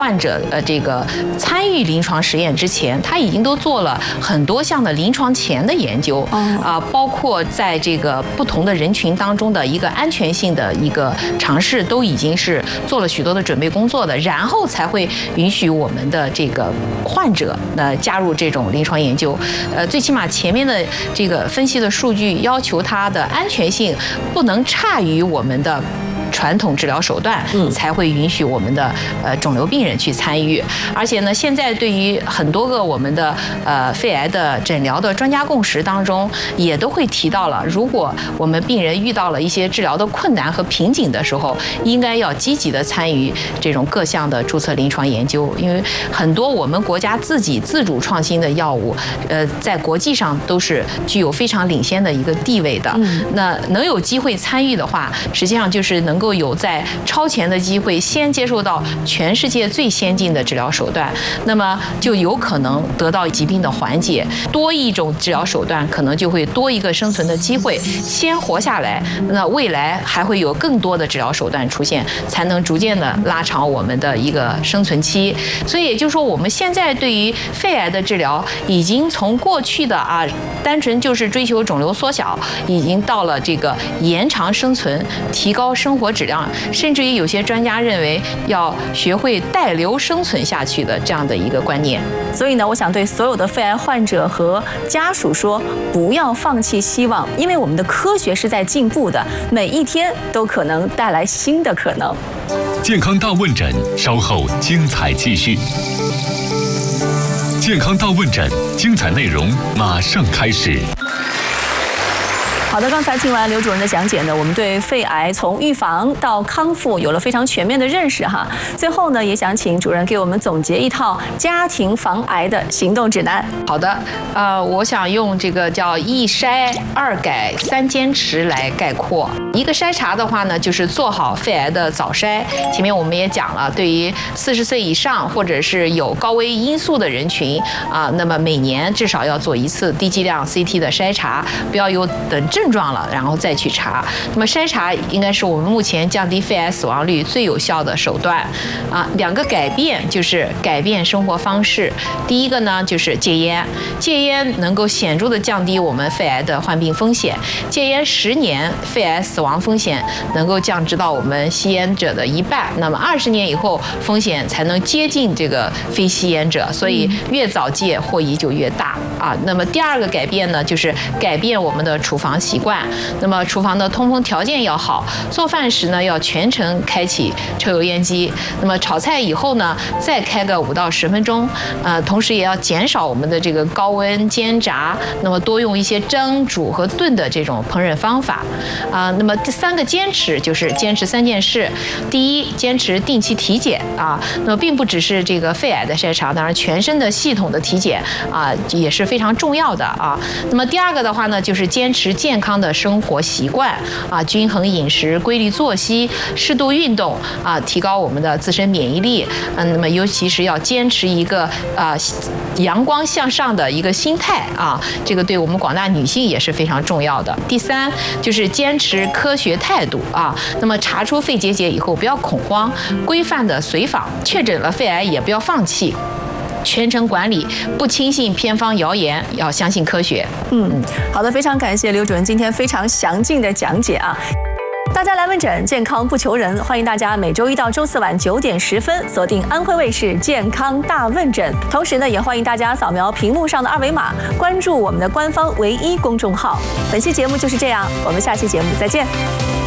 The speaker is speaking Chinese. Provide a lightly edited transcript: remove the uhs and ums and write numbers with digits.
患者这个参与临床实验之前，他已经都做了很多项的临床前的研究包括在这个不同的人群当中的一个安全性的一个尝试，都已经是做了许多的准备工作的，然后才会允许我们的这个患者加入这种临床研究。最起码前面的这个分析的数据要求它的安全性不能差于我们的传统治疗手段，才会允许我们的肿瘤病人去参与。而且呢，现在对于很多个我们的肺癌的诊疗的专家共识当中，也都会提到了，如果我们病人遇到了一些治疗的困难和瓶颈的时候，应该要积极的参与这种各项的注册临床研究。因为很多我们国家自己自主创新的药物，在国际上都是具有非常领先的一个地位的。那能有机会参与的话，实际上就是能够有在超前的机会，先接受到全世界最先进的治疗手段，那么就有可能得到疾病的缓解。多一种治疗手段，可能就会多一个生存的机会，先活下来，那未来还会有更多的治疗手段出现，才能逐渐的拉长我们的一个生存期。所以也就是说，我们现在对于肺癌的治疗，已经从过去的单纯就是追求肿瘤缩小，已经到了这个延长生存、提高生活质量，甚至于有些专家认为要学会带瘤生存下去的这样的一个观念。 所以呢，我想对所有的肺癌患者和家属说，不要放弃希望，因为我们的科学是在进步的，每一天都可能带来新的可能。 健康大问诊，稍后精彩继续。健康大问诊，精彩内容马上开始。 好的，刚才听完刘主任的讲解呢，我们对肺癌从预防到康复有了非常全面的认识哈。最后呢，也想请主任给我们总结一套家庭防癌的行动指南。 好的，我想用这个叫1筛2改3坚持来概括。一个筛查的话呢，就是做好肺癌的早筛。前面我们也讲了，对于40岁以上或者是有高危因素的人群那么每年至少要做一次低剂量 CT 的筛查，不要有等症状了然后再去查。那么筛查应该是我们目前降低肺癌死亡率最有效的手段2个改变就是改变生活方式。第一个呢就是戒烟，戒烟能够显著的降低我们肺癌的患病风险。戒烟10年，肺癌死亡风险能够降至到我们吸烟者的1半。那么20年以后，风险才能接近这个非吸烟者。所以越早戒，获益就越大那么第2个改变呢，就是改变我们的厨房习惯。那么厨房的通风条件要好，做饭时呢要全程开启抽油烟机。那么炒菜以后呢，再开个5到10分钟。同时也要减少我们的这个高温煎炸，那么多用一些蒸、煮和炖的这种烹饪方法。那么第3个坚持就是坚持3件事。第一，坚持定期体检那么并不只是这个肺癌的筛查，当然全身的系统的体检也是非常重要的那么第2个的话呢，就是坚持健康的生活习惯均衡饮食、规律作息、适度运动提高我们的自身免疫力。那么尤其是要坚持一个阳光向上的一个心态这个对我们广大女性也是非常重要的。第3就是坚持科学态度那么查出肺结节以后不要恐慌，规范的随访，确诊了肺癌也不要放弃，全程管理，不轻信偏方谣言，要相信科学。 好的，非常感谢刘主任今天非常详尽的讲解大家来问诊，健康不求人，欢迎大家每周1到周4晚9点10分锁定安徽卫视健康大问诊。同时呢，也欢迎大家扫描屏幕上的2维码，关注我们的官方唯一公众号。本期节目就是这样，我们下期节目再见。